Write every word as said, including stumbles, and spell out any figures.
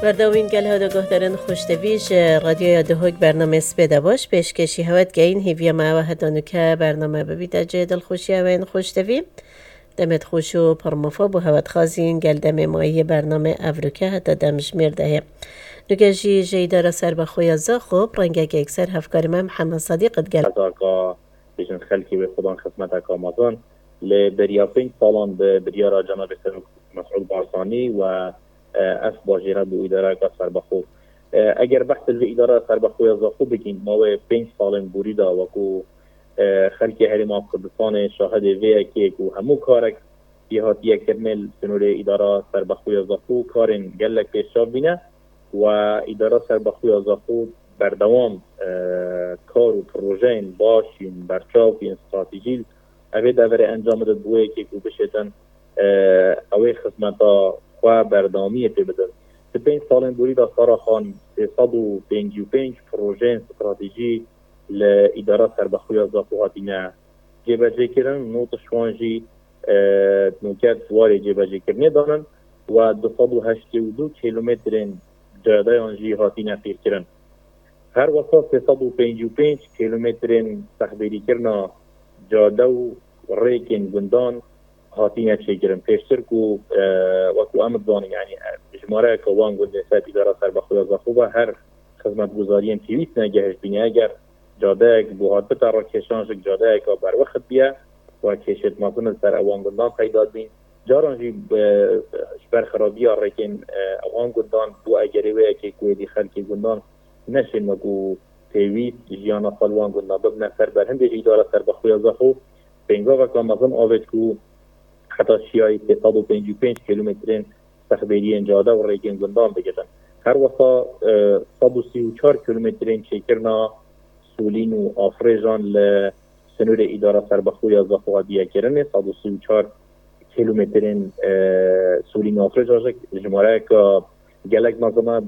برداوین گل هادا گهدارن خوشتویش رادیو دهوک برنامه سپیده باش پیشکشی هوت گین هیویا معوه هدانو که برنامه ببیده جه دل خوشی هوین خوشتوی دمت خوشو پرمفا بو هوت خازین گل دم مایی برنامه افروکه هدا دمش مرده نوگه جی جی داره سر بخوی ازا خوب رنگه که اکسر هفکار من محمد صدیقت گل ازاقا بجن خلکی به خودان خدمت آمازون لبریا پنج سالان به بریا جناب مسعود بارسانی و اف باجیره بو اداره سر بخو اگر بحث به اداره سر بخو ازا خوب بگین ما پنج سالن بوریدا و کو خلکی هریما کردستان شاهد وی که کو همو کارک بیهات یک کرمل سنور اداره سر بخو ازا خو کارن گلک پیشا بینه و اداره سر بخو ازا خو بردوام کار و پروژین باشیم برچاوی استراتژی اوه دور انجام داد بوه که کو بشتن اوه خدمتا و بردامی پی بدن سه پنج سالن بوری دا سارا خان سیصد و پنج و پنج پروژین استراتژی لاداره سربخوی از افغانیه جبهه کردن نوت شوانجی نوکت واری جبهه کردن دارن و دویست و هشتاد و دو کیلومتر جاده آنجی هاتینه پیر کردن هر وسط سیصد و پنج و پنج کیلومتر تخبیری کردن جاده و ریکن گندان هاتینه چیکرم پیشتر کو وقتی آمد دانی یعنی جماره کوان گنده سات اداره سر بخوی از خوبه هر خدمت گزاریم تیویت نگهش بینه اگر جاده اک بوهات بتر کشانش جاده اک بر وقت بیا و کشت ماتون سر اوان گندان پیدا بین جارانجی شبر خرابی آرکن اوان گندان بو اگری و اکی کویدی خلکی گندان نشین مگو تیویت جیانا خالوان گندان بب نفر بر هم به اداره سر بخوی از خوب بینگاه و کامازم آوید کو حتی شیعی سیصد و پنج و پنج کیلومتر تخبیری جاده و ریگن گندان بگیرن هر وقتا صد و سی و چهار کیلومتر چیکرنا سولین و آفریجان لسنور اداره سربخوی از افغانیه کردن صد و سی و چهار کیلومتر سولین و آفریجان جمعه که گلک نظامه